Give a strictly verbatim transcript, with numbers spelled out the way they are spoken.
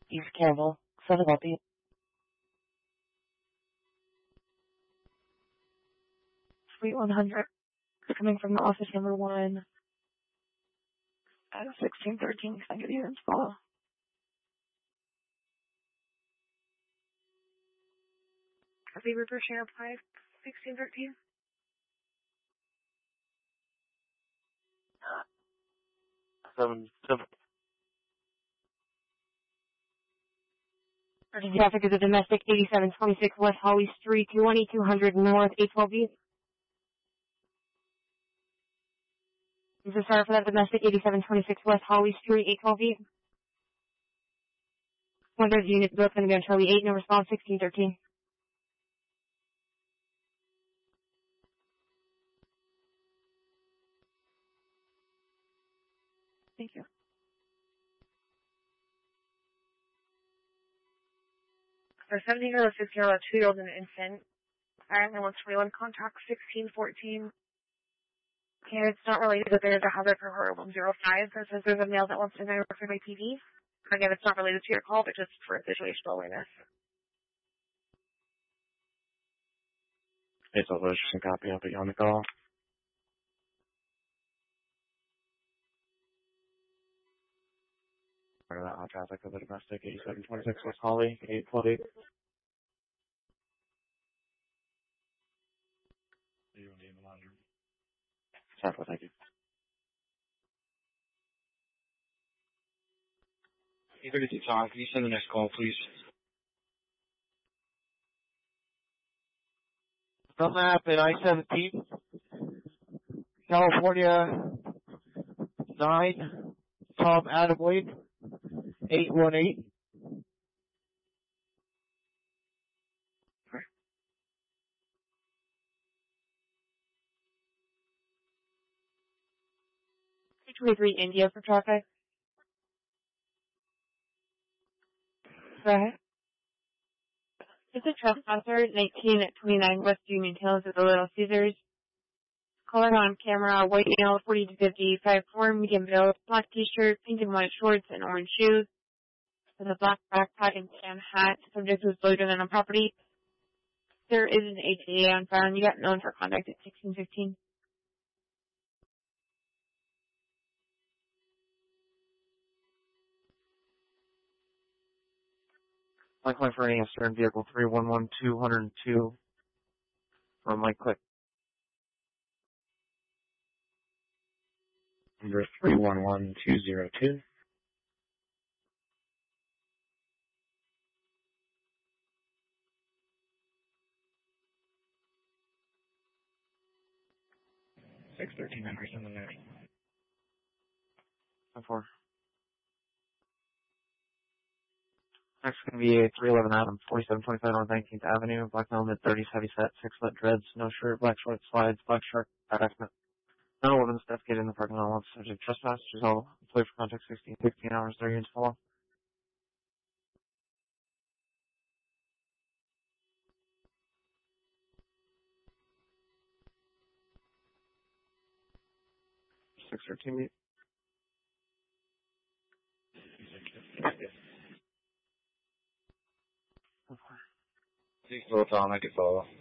East Campbell, seven copy. Suite one hundred, coming from the office number one at sixteen thirteen, can I get here and follow? Copy, River Share five, sixteen thirteen. Seven, seven. Urgent traffic is a domestic eighty-seven twenty-six West Holly Street, twenty-two hundred North, eight twelve B. This is sorry for that domestic eighty-seven twenty-six West Holly Street, eight twelve B. One third unit book going to be on Charlie eight, no response, sixteen thirteen. Thank you. For seventeen year old, sixteen year old, two year old, and an infant. Apparently wants twenty-one contact, sixteen fourteen. Okay, it's not related, but there is a hazard for her one zero five that says there's a male that wants to know for my T V. Again, it's not related to your call, but just for situational awareness. It's a just copy. I'll put you on the call. Part of that hot traffic of the domestic eighty-seven twenty-six West Holly, eight twelve eight. Central, thank you. eight thirty-two Tom, can you send the next call, please? From map in I seventeen, California, nine, Tom Adam Wade, eight one eight. twenty-three India for traffic. Go ahead. It's a trespasser, nineteen at twenty-nine West Union Hills at the Little Caesars. Caller on camera, white male, forty to fifty, five four, medium build, black t-shirt, pink and white shorts, and orange shoes. With a black backpack and tan hat. Subject was loaded on a property. There is an H A on file, and you got known for contact at sixteen fifteen. Mike Click for any Stern vehicle three one one two zero two from Mike Click. Number three one one two zero two. six thirteen numbers on the net. ten four. Next is going to be a three eleven Adam, forty-seven twenty-five North nineteenth Avenue, black male, mid thirties, heavy set, six foot dreads, no shirt, black short slides, black shark, bad accent. No woman's defecated in the parking lot, subject trespass, result, employee for contact sixteen, sixteen hours, thirty units follow. six thirteen. Six little Tom, I could follow.